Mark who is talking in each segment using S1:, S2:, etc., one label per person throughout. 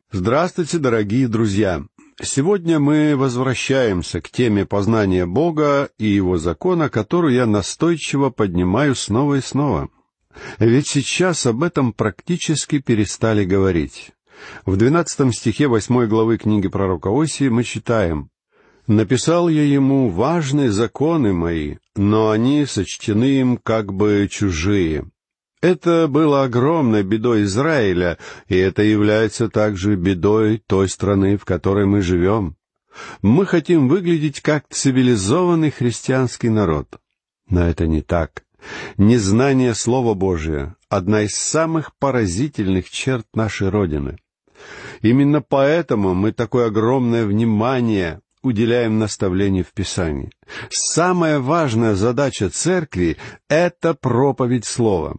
S1: Здравствуйте, дорогие друзья! Сегодня мы возвращаемся к теме познания Бога и Его закона, которую я настойчиво поднимаю снова и снова. Ведь сейчас об этом практически перестали говорить. В 12 стихе 8 главы книги пророка Осии мы читаем: «Написал я ему важные законы мои, но они сочтены им как бы чужие». Это было огромной бедой Израиля, и это является также бедой той страны, в которой мы живем. Мы хотим выглядеть как цивилизованный христианский народ. Но это не так. Незнание Слова Божия — одна из самых поразительных черт нашей Родины. Именно поэтому мы такое огромное внимание уделяем наставлению в Писании. Самая важная задача церкви — это проповедь Слова.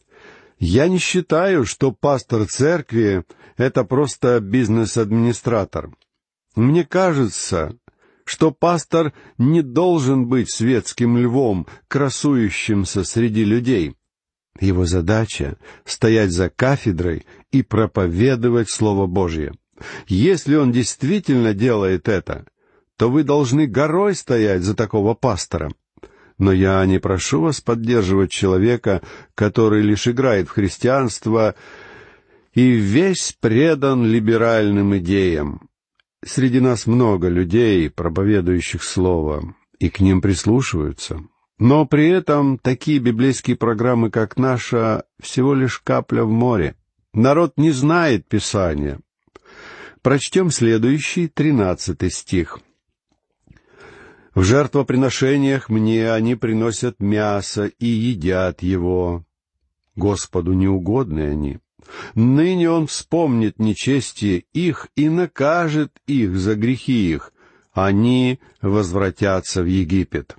S1: Я не считаю, что пастор церкви — это просто бизнес-администратор. Мне кажется, что пастор не должен быть светским львом, красующимся среди людей. Его задача — стоять за кафедрой и проповедовать Слово Божье. Если он действительно делает это, то вы должны горой стоять за такого пастора. Но я не прошу вас поддерживать человека, который лишь играет в христианство и весь предан либеральным идеям. Среди нас много людей, проповедующих Слово, и к ним прислушиваются. Но при этом такие библейские программы, как наша, всего лишь капля в море. Народ не знает Писания. Прочтем следующий, 13 стих. «В жертвоприношениях мне они приносят мясо и едят его. Господу неугодны они. Ныне Он вспомнит нечестие их и накажет их за грехи их. Они возвратятся в Египет».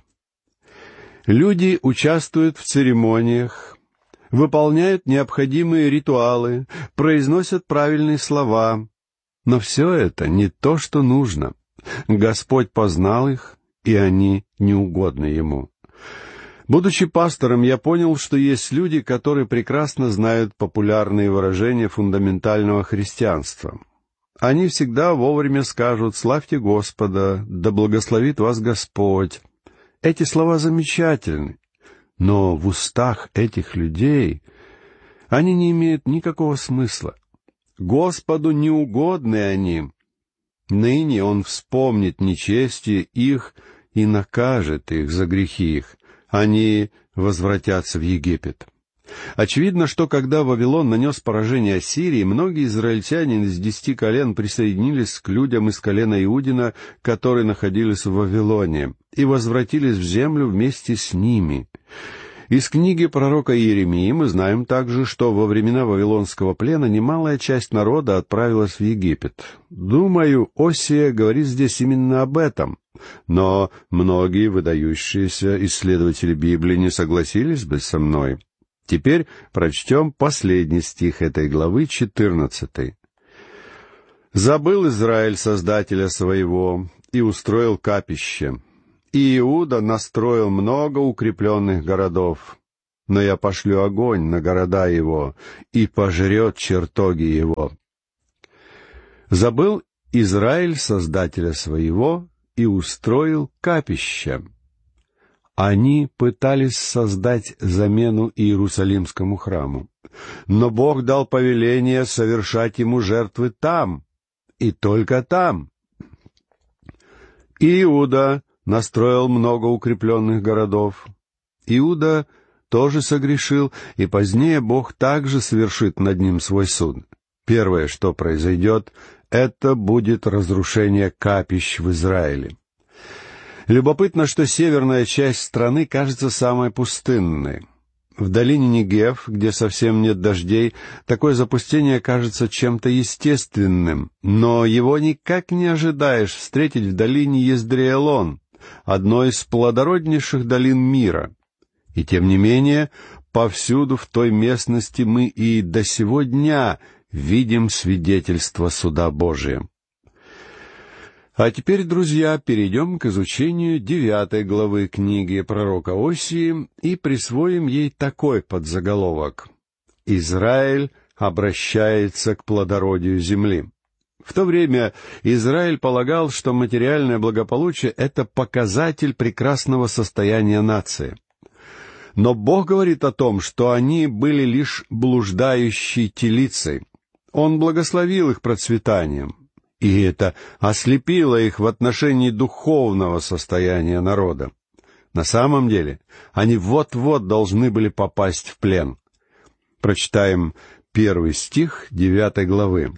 S1: Люди участвуют в церемониях, выполняют необходимые ритуалы, произносят правильные слова. Но все это не то, что нужно. Господь познал их, и они неугодны Ему. Будучи пастором, я понял, что есть люди, которые прекрасно знают популярные выражения фундаментального христианства. Они всегда вовремя скажут: «Славьте Господа, да благословит вас Господь». Эти слова замечательны, но в устах этих людей они не имеют никакого смысла. Господу неугодны они. Ныне Он вспомнит нечестие их и накажет их за грехи их. Они возвратятся в Египет. Очевидно, что когда Вавилон нанес поражение Ассирии, многие израильтяне из 10 колен присоединились к людям из колена Иудина, которые находились в Вавилоне, и возвратились в землю вместе с ними. Из книги пророка Иеремии мы знаем также, что во времена Вавилонского плена немалая часть народа отправилась в Египет. Думаю, Осия говорит здесь именно об этом. Но многие выдающиеся исследователи Библии не согласились бы со мной. Теперь прочтем последний стих этой главы, 14. «Забыл Израиль Создателя своего и устроил капище. И Иуда настроил много укрепленных городов. Но я пошлю огонь на города его и пожрет чертоги его». Забыл Израиль Создателя своего и устроил капище. Они пытались создать замену Иерусалимскому храму, но Бог дал повеление совершать ему жертвы там, и только там. Иуда настроил много укрепленных городов. Иуда тоже согрешил, и позднее Бог также совершит над ним свой суд. Первое, что произойдет, это будет разрушение капищ в Израиле. Любопытно, что северная часть страны кажется самой пустынной. В долине Негев, где совсем нет дождей, такое запустение кажется чем-то естественным, но его никак не ожидаешь встретить в долине Ездреэлон, одной из плодороднейших долин мира. И тем не менее, повсюду в той местности мы и до сего дня видим свидетельство суда Божия. А теперь, друзья, перейдем к изучению 9 главы книги пророка Осии и присвоим ей такой подзаголовок: «Израиль обращается к плодородию земли». В то время Израиль полагал, что материальное благополучие — это показатель прекрасного состояния нации. Но Бог говорит о том, что они были лишь блуждающей телицей. Он благословил их процветанием, и это ослепило их в отношении духовного состояния народа. На самом деле, они вот-вот должны были попасть в плен. Прочитаем 1 стих 9 главы.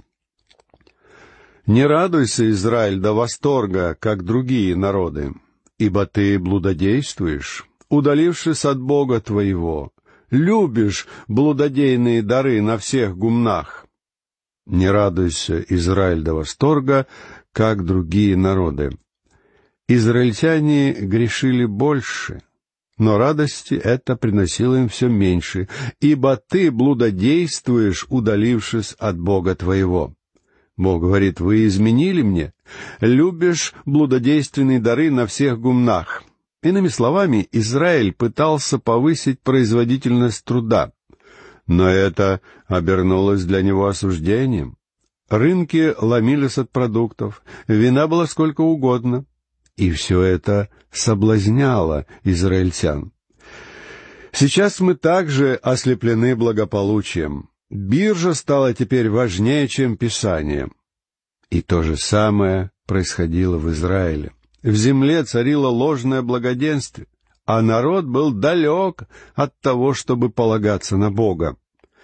S1: «Не радуйся, Израиль, до восторга, как другие народы, ибо ты блудодействуешь, удалившись от Бога твоего, любишь блудодейные дары на всех гумнах. Не радуйся, Израиль, до восторга, как другие народы». Израильтяне грешили больше, но радости это приносило им все меньше, ибо ты блудодействуешь, удалившись от Бога твоего. Бог говорит: вы изменили мне, любишь блудодейственные дары на всех гумнах. Иными словами, Израиль пытался повысить производительность труда, но это обернулось для него осуждением. Рынки ломились от продуктов, вина было сколько угодно, и все это соблазняло израильтян. Сейчас мы также ослеплены благополучием. Биржа стала теперь важнее, чем Писание. И то же самое происходило в Израиле. В земле царило ложное благоденствие, а народ был далек от того, чтобы полагаться на Бога.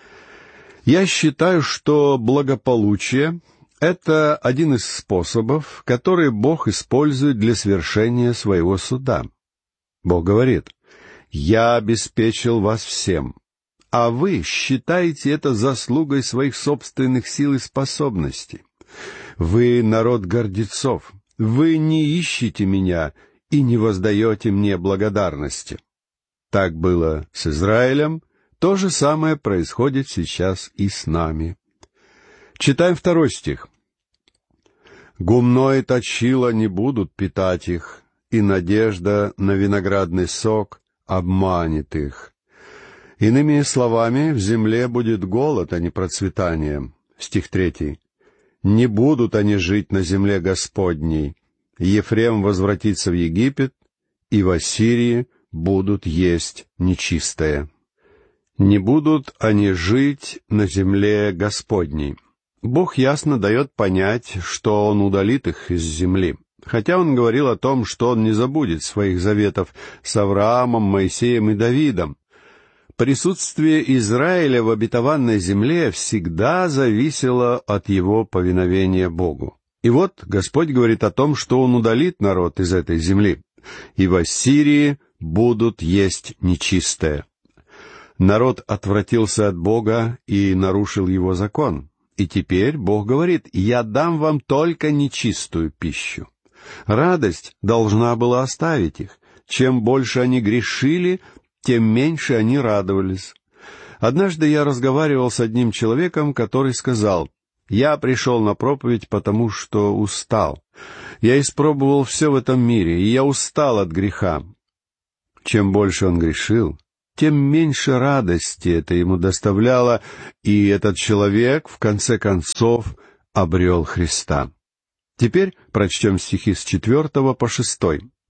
S1: Я считаю, что благополучие — это один из способов, который Бог использует для свершения своего суда. Бог говорит: «Я обеспечил вас всем, а вы считаете это заслугой своих собственных сил и способностей. Вы народ гордецов, вы не ищете меня и не воздаете мне благодарности». Так было с Израилем, то же самое происходит сейчас и с нами. Читаем 2 стих. «Гумно и точило не будут питать их, и надежда на виноградный сок обманет их». Иными словами, в земле будет голод, а не процветание. Стих 3. «Не будут они жить на земле Господней. Ефрем возвратится в Египет, и в Ассирии будут есть нечистое». Не будут они жить на земле Господней. Бог ясно дает понять, что Он удалит их из земли, хотя Он говорил о том, что Он не забудет своих заветов с Авраамом, Моисеем и Давидом. Присутствие Израиля в обетованной земле всегда зависело от его повиновения Богу. И вот Господь говорит о том, что Он удалит народ из этой земли, и в Ассирии будут есть нечистое. Народ отвратился от Бога и нарушил Его закон. И теперь Бог говорит: «Я дам вам только нечистую пищу». Радость должна была оставить их. Чем больше они грешили, тем меньше они радовались. Однажды я разговаривал с одним человеком, который сказал: «Я пришел на проповедь, потому что устал. Я испробовал все в этом мире, и я устал от греха». Чем больше он грешил, тем меньше радости это ему доставляло, и этот человек, в конце концов, обрел Христа. Теперь прочтем стихи с 4 по 6.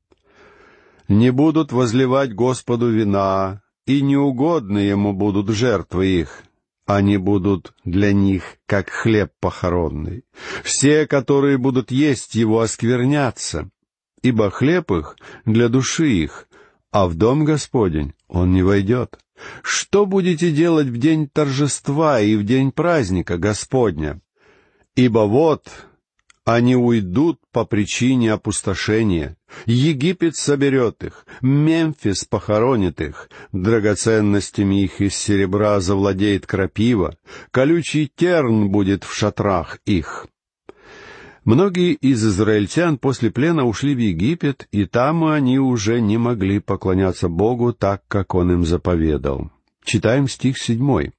S1: «Не будут возливать Господу вина, и неугодны Ему будут жертвы их. Они будут для них, как хлеб похоронный. Все, которые будут есть его, осквернятся, ибо хлеб их для души их, а в дом Господень он не войдет. Что будете делать в день торжества и в день праздника Господня? Ибо вот они уйдут по причине опустошения. Египет соберет их, Мемфис похоронит их, драгоценностями их из серебра завладеет крапива, колючий терн будет в шатрах их». Многие из израильтян после плена ушли в Египет, и там они уже не могли поклоняться Богу так, как Он им заповедал. Читаем стих 7.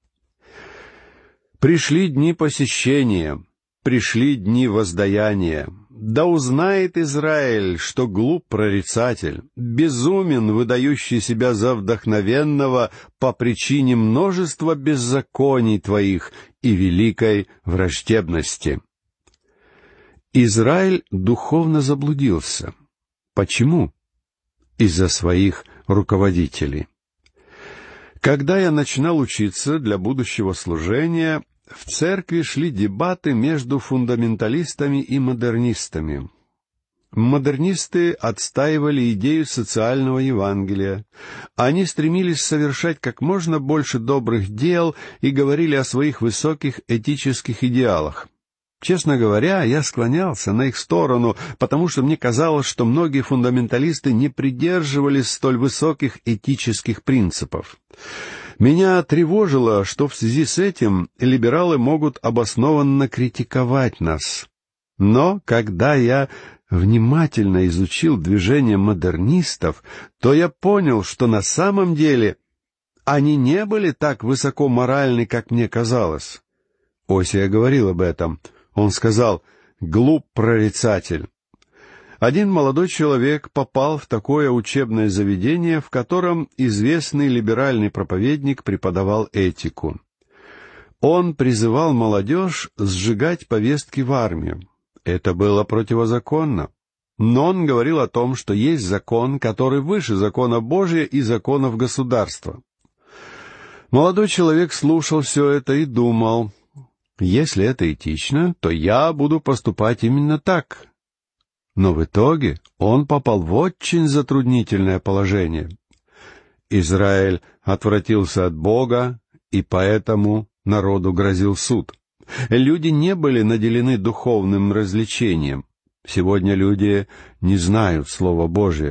S1: «Пришли дни посещения, пришли дни воздаяния. Да узнает Израиль, что глуп прорицатель, безумен, выдающий себя за вдохновенного по причине множества беззаконий твоих и великой враждебности». Израиль духовно заблудился. Почему? Из-за своих руководителей. Когда я начинал учиться для будущего служения, в церкви шли дебаты между фундаменталистами и модернистами. Модернисты отстаивали идею социального Евангелия. Они стремились совершать как можно больше добрых дел и говорили о своих высоких этических идеалах. Честно говоря, я склонялся на их сторону, потому что мне казалось, что многие фундаменталисты не придерживались столь высоких этических принципов. Меня тревожило, что в связи с этим либералы могут обоснованно критиковать нас. Но когда я внимательно изучил движение модернистов, то я понял, что на самом деле они не были так высоко моральны, как мне казалось. Осия говорил об этом. Он сказал: «Глуп прорицатель». Один молодой человек попал в такое учебное заведение, в котором известный либеральный проповедник преподавал этику. Он призывал молодежь сжигать повестки в армию. Это было противозаконно. Но он говорил о том, что есть закон, который выше закона Божия и законов государства. Молодой человек слушал все это и думал: если это этично, то я буду поступать именно так. Но в итоге он попал в очень затруднительное положение. Израиль отвратился от Бога, и поэтому народу грозил суд. Люди не были наделены духовным развлечением. Сегодня люди не знают Слова Божия.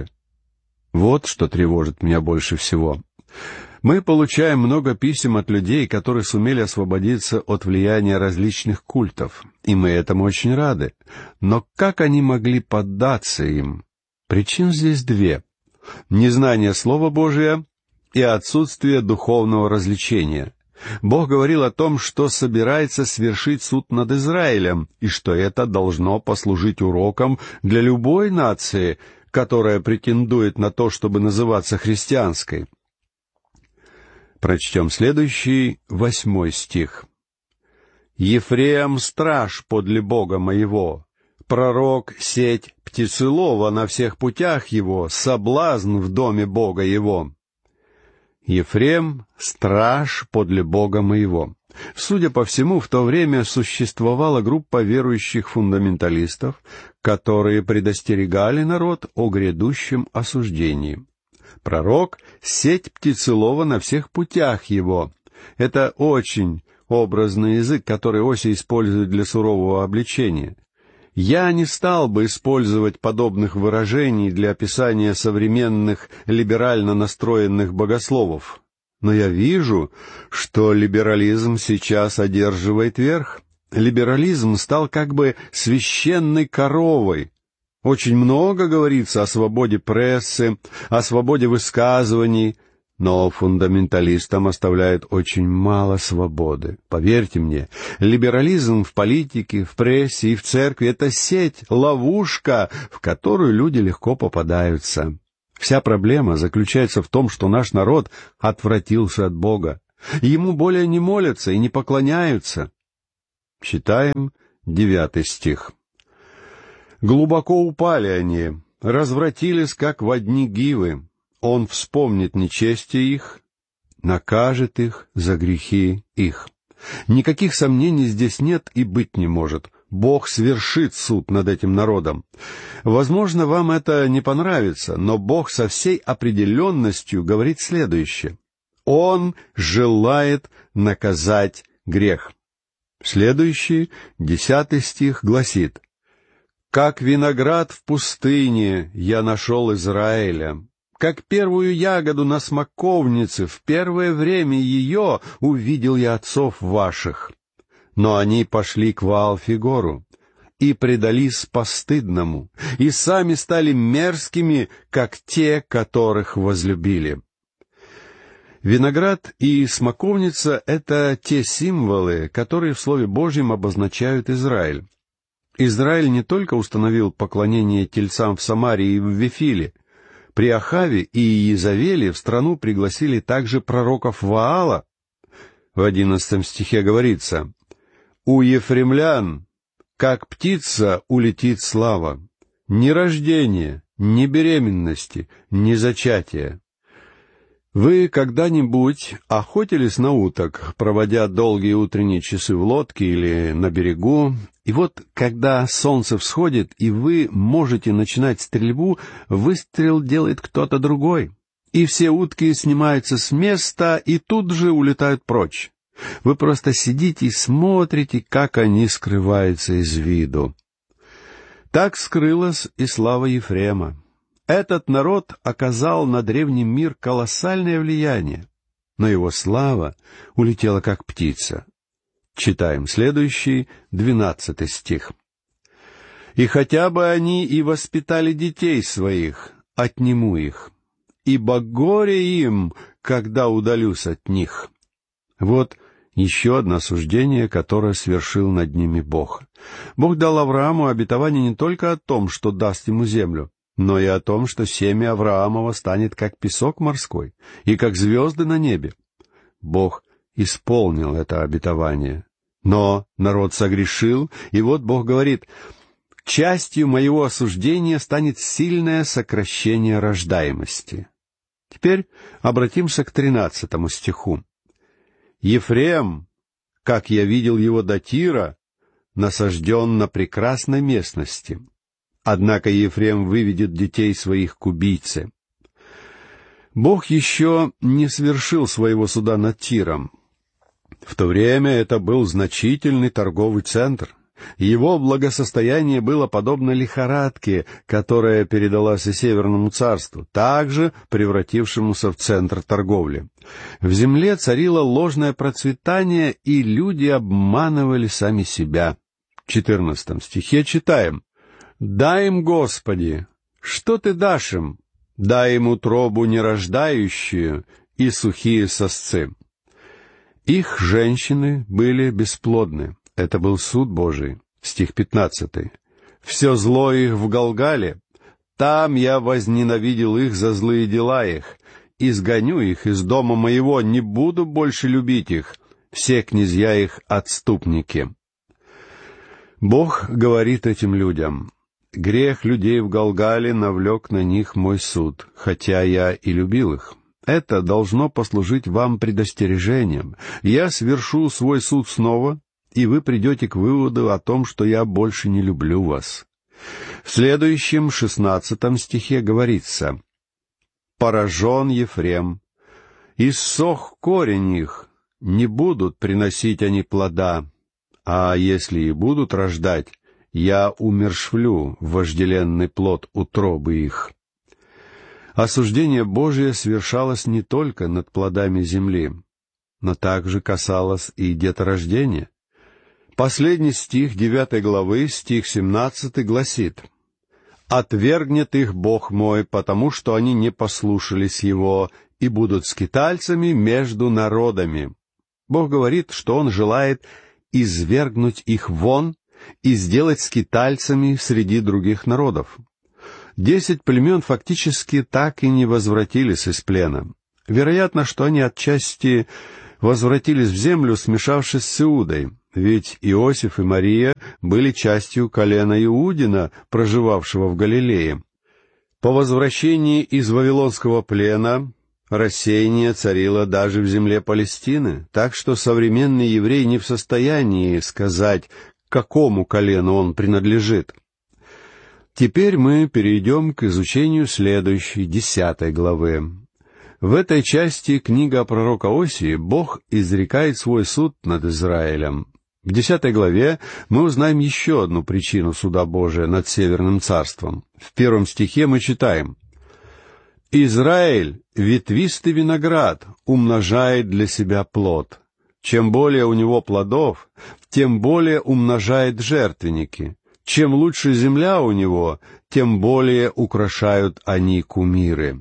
S1: Вот что тревожит меня больше всего. Мы получаем много писем от людей, которые сумели освободиться от влияния различных культов, и мы этому очень рады. Но как они могли поддаться им? Причин здесь две: незнание Слова Божия и отсутствие духовного развлечения. Бог говорил о том, что собирается свершить суд над Израилем, и что это должно послужить уроком для любой нации, которая претендует на то, чтобы называться христианской. Прочтем следующий, 8 стих. «Ефрем — страж подле Бога моего, пророк — сеть птицелова на всех путях его, соблазн в доме Бога его». Ефрем — страж подле Бога моего. Судя по всему, в то время существовала группа верующих фундаменталистов, которые предостерегали народ о грядущем осуждении. Пророк — сеть птицелова на всех путях его. Это очень образный язык, который Осия использует для сурового обличения. Я не стал бы использовать подобных выражений для описания современных либерально настроенных богословов. Но я вижу, что либерализм сейчас одерживает верх. Либерализм стал как бы священной коровой. Очень много говорится о свободе прессы, о свободе высказываний, но фундаменталистам оставляют очень мало свободы. Поверьте мне, либерализм в политике, в прессе и в церкви — это сеть, ловушка, в которую люди легко попадаются. Вся проблема заключается в том, что наш народ отвратился от Бога. Ему более не молятся и не поклоняются. Читаем 9 стих. «Глубоко упали они, развратились, как во дни Гивы. Он вспомнит нечестие их, накажет их за грехи их». Никаких сомнений здесь нет и быть не может. Бог свершит суд над этим народом. Возможно, вам это не понравится, но Бог со всей определенностью говорит следующее. Он желает наказать грех. Следующий, 10 стих, гласит: «Как виноград в пустыне я нашел Израиля, как первую ягоду на смоковнице, в первое время ее увидел я отцов ваших. Но они пошли к Ваал-Фигору и предались постыдному, и сами стали мерзкими, как те, которых возлюбили». Виноград и смоковница — это те символы, которые в Слове Божьем обозначают Израиль. Израиль не только установил поклонение тельцам в Самарии и в Вифиле. При Ахаве и Иезавеле в страну пригласили также пророков Ваала. В 11 стихе говорится: «У ефремлян Как птица улетит слава. Ни рождения, ни беременности, ни зачатия. Вы когда-нибудь охотились на уток, проводя долгие утренние часы в лодке или на берегу, и вот, когда солнце всходит, и вы можете начинать стрельбу, выстрел делает кто-то другой, и все утки снимаются с места и тут же улетают прочь. Вы просто сидите и смотрите, как они скрываются из виду. Так скрылась и слава Ефрема. Этот народ оказал на древний мир колоссальное влияние, но его слава улетела как птица. Читаем следующий, 12 стих. «И хотя бы они и воспитали детей своих, отниму их, ибо горе им, когда удалюсь от них». Вот еще одно осуждение, которое свершил над ними Бог. Бог дал Аврааму обетование не только о том, что даст ему землю, но и о том, что семя Авраамова станет как песок морской и как звезды на небе. Бог исполнил это обетование. Но народ согрешил, и вот Бог говорит: «Частью моего осуждения станет сильное сокращение рождаемости». Теперь обратимся к 13 стиху. «Ефрем, как я видел его до Тира, насажден на прекрасной местности. Однако Ефрем выведет детей своих к убийце». Бог еще не свершил своего суда над Тиром. В то время это был значительный торговый центр. Его благосостояние было подобно лихорадке, которая передалась и Северному царству, также превратившемуся в центр торговли. В земле царило ложное процветание, и люди обманывали сами себя. В 14 стихе читаем: «Дай им, Господи, что Ты дашь им? Дай им утробу нерождающую и сухие сосцы». Их женщины были бесплодны. Это был суд Божий. Стих 15. «Все зло их в Галгале. Там я возненавидел их за злые дела их. Изгоню их из дома моего, не буду больше любить их. Все князья их отступники». Бог говорит этим людям: «Грех людей в Галгале навлек на них мой суд, хотя я и любил их. Это должно послужить вам предостережением. Я свершу свой суд снова, и вы придете к выводу о том, что я больше не люблю вас». В следующем 16 стихе говорится: «Поражен Ефрем, иссох корень их, не будут приносить они плода, а если и будут рождать, я умерщвлю вожделенный плод утробы их». Осуждение Божие свершалось не только над плодами земли, но также касалось и деторождения. Последний стих 9 главы, стих 17 гласит: «Отвергнет их Бог мой, потому что они не послушались Его, и будут скитальцами между народами». Бог говорит, что Он желает извергнуть их вон и сделать скитальцами среди других народов. 10 племен фактически так и не возвратились из плена. Вероятно, что они отчасти возвратились в землю, смешавшись с Иудой, ведь Иосиф и Мария были частью колена Иудина, проживавшего в Галилее. По возвращении из Вавилонского плена рассеяние царило даже в земле Палестины, так что современный еврей не в состоянии сказать, к какому колену он принадлежит. Теперь мы перейдем к изучению следующей, 10 главы. В этой части книга пророка Осии Бог изрекает свой суд над Израилем. В 10 главе мы узнаем еще одну причину суда Божия над Северным царством. В 1 стихе мы читаем: «Израиль, ветвистый виноград, умножает для себя плод. Чем более у него плодов, тем более умножает жертвенники. Чем лучше земля у него, тем более украшают они кумиры».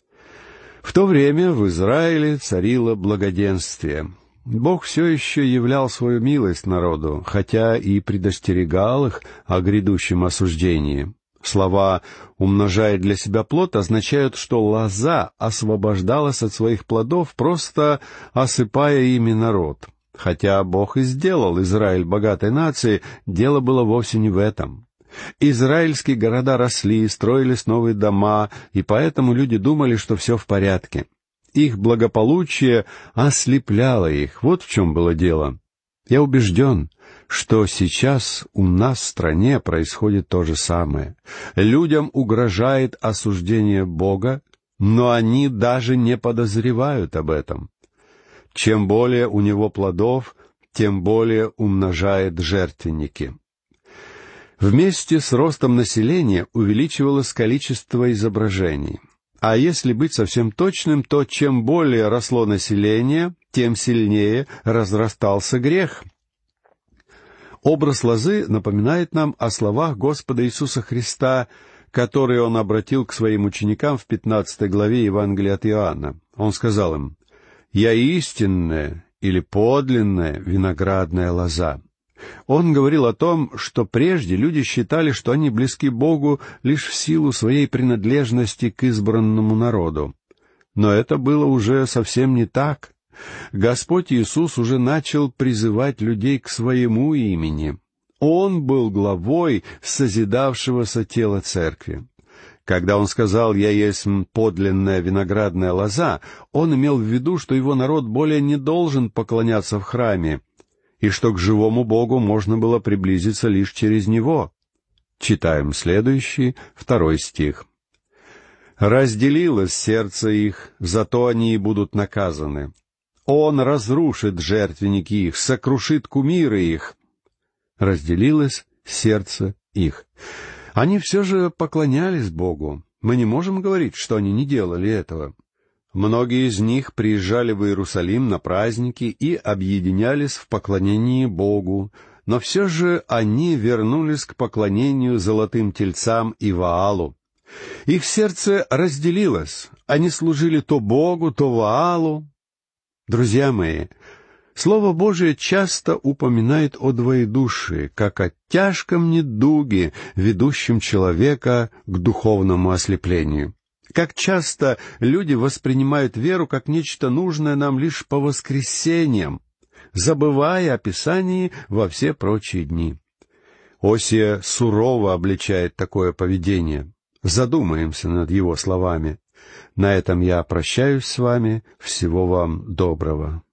S1: В то время в Израиле царило благоденствие. Бог все еще являл свою милость народу, хотя и предостерегал их о грядущем осуждении. Слова «умножает для себя плод» означают, что лоза освобождалась от своих плодов, просто осыпая ими народ. Хотя Бог и сделал Израиль богатой нацией, дело было вовсе не в этом. Израильские города росли, строились новые дома, и поэтому люди думали, что все в порядке. Их благополучие ослепляло их. Вот в чем было дело. Я убежден, что сейчас у нас в стране происходит то же самое. Людям угрожает осуждение Бога, но они даже не подозревают об этом. Чем более у него плодов, тем более умножает жертвенники. Вместе с ростом населения увеличивалось количество изображений. А если быть совсем точным, то чем более росло население, тем сильнее разрастался грех. Образ лозы напоминает нам о словах Господа Иисуса Христа, которые Он обратил к Своим ученикам в 15 главе Евангелия от Иоанна. Он сказал им: «Я истинная или подлинная виноградная лоза». Он говорил о том, что прежде люди считали, что они близки Богу лишь в силу своей принадлежности к избранному народу. Но это было уже совсем не так. Господь Иисус уже начал призывать людей к своему имени. Он был главой созидавшегося тела церкви. Когда Он сказал «Я есть подлинная виноградная лоза», Он имел в виду, что Его народ более не должен поклоняться в храме, и что к живому Богу можно было приблизиться лишь через Него. Читаем следующий, 2 стих. «Разделилось сердце их, зато они и будут наказаны. Он разрушит жертвенники их, сокрушит кумиры их». Разделилось сердце их. Они все же поклонялись Богу. Мы не можем говорить, что они не делали этого. Многие из них приезжали в Иерусалим на праздники и объединялись в поклонении Богу, но все же они вернулись к поклонению золотым тельцам и Ваалу. Их сердце разделилось, они служили то Богу, то Ваалу. Друзья мои, Слово Божие часто упоминает о двоедушии, как о тяжком недуге, ведущем человека к духовному ослеплению. Как часто люди воспринимают веру как нечто нужное нам лишь по воскресеньям, забывая о Писании во все прочие дни. Осия сурово обличает такое поведение. Задумаемся над его словами. На этом я прощаюсь с вами. Всего вам доброго.